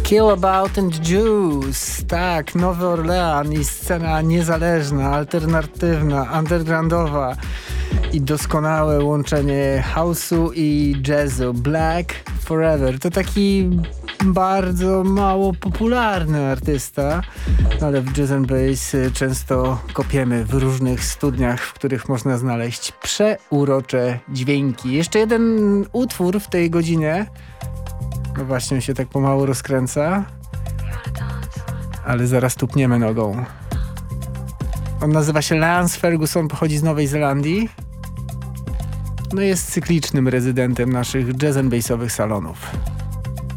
Killabout and Juice, tak, Nowy Orlean i scena niezależna, alternatywna, undergroundowa i doskonałe łączenie house'u i jazzu. Black Forever to taki bardzo mało popularny artysta, ale w Jazz and Bass często kopiemy w różnych studniach, w których można znaleźć przeurocze dźwięki. Jeszcze jeden utwór w tej godzinie. No właśnie, on się tak pomału rozkręca, ale zaraz tupniemy nogą. On nazywa się Lance Ferguson, pochodzi z Nowej Zelandii. No jest cyklicznym rezydentem naszych jazz and bassowych salonów.